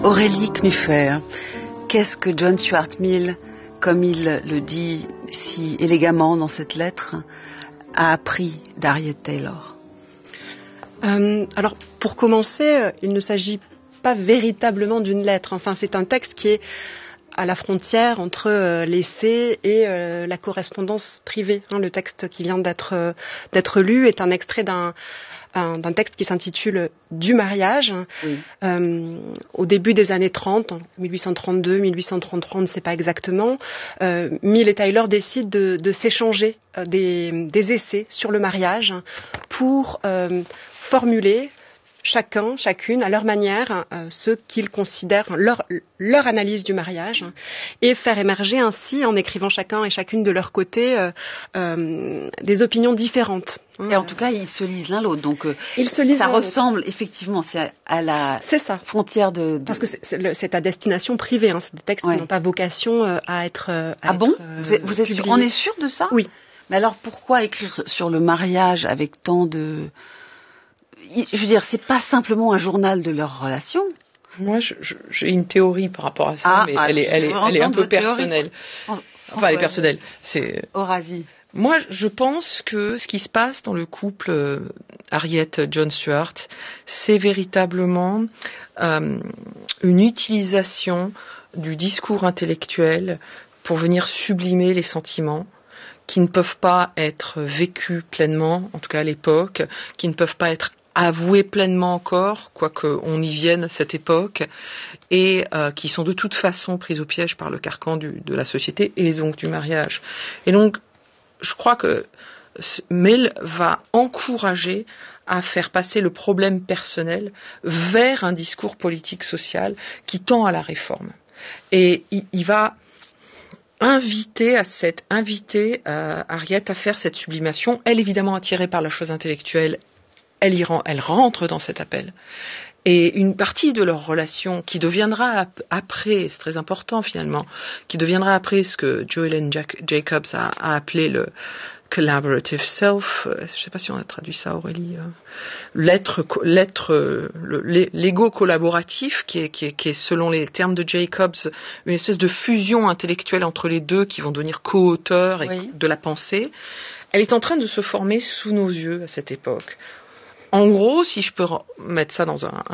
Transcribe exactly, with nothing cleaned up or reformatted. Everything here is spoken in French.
Aurélie Knuffer, qu'est-ce que John Stuart Mill, comme il le dit si élégamment dans cette lettre, a appris d'Harriet Taylor? euh, Alors, pour commencer, il ne s'agit pas véritablement d'une lettre. Enfin, c'est un texte qui est à la frontière entre euh, l'essai et euh, la correspondance privée. Hein, le texte qui vient d'être, euh, d'être lu est un extrait d'un Un, d'un texte qui s'intitule « Du mariage oui. ». Euh, au début des années trente, mille huit cent trente-deux, mille huit cent trente-trois, on ne sait pas exactement, euh, Mill et Taylor décident de, de s'échanger euh, des, des essais sur le mariage pour euh, formuler chacun, chacune, à leur manière, euh, ce qu'ils considèrent leur, leur analyse du mariage et faire émerger ainsi, en écrivant chacun et chacune de leur côté, euh, euh, des opinions différentes. Et en tout cas, ils se lisent l'un l'autre. Donc, ils se lisent ça ressemble effectivement c'est à, à la c'est ça. frontière de, de... Parce que c'est, c'est, le, c'est à destination privée. Hein. C'est des textes ouais. qui n'ont pas vocation euh, à être euh, à Ah bon être, euh, Vous êtes, vous êtes sûr, on est sûr de ça? Oui. Mais alors, pourquoi écrire sur le mariage avec tant de... Je veux dire, c'est pas simplement un journal de leur relation. Moi, je, je, j'ai une théorie par rapport à ça, ah, mais ah, elle, est, elle, est, elle est un peu personnelle. Enfin, enfin elle est personnelle. C'est... Horasie. Moi, je pense que ce qui se passe dans le couple euh, Harriet-John Stuart, c'est véritablement euh, une utilisation du discours intellectuel pour venir sublimer les sentiments qui ne peuvent pas être vécus pleinement, en tout cas à l'époque, qui ne peuvent pas être avoués pleinement encore, quoique on y vienne à cette époque, et euh, qui sont de toute façon prises au piège par le carcan du, de la société et donc du mariage. Et donc, je crois que Mill va encourager à faire passer le problème personnel vers un discours politique-social qui tend à la réforme. Et il, il va inviter à cette, inviter euh, Harriet à faire cette sublimation. Elle, évidemment, attirée par la chose intellectuelle, elle, y rend, elle rentre dans cet appel. Et une partie de leur relation qui deviendra après, c'est très important finalement, qui deviendra après ce que Joellen Jacobs a, a appelé le collaborative self, je ne sais pas si on a traduit ça Aurélie, l'être, l'être, le, l'ego collaboratif qui est, qui, est, qui est selon les termes de Jacobs une espèce de fusion intellectuelle entre les deux qui vont devenir co-auteurs oui. de la pensée. Elle est en train de se former sous nos yeux à cette époque. En gros, si je peux mettre ça dans un,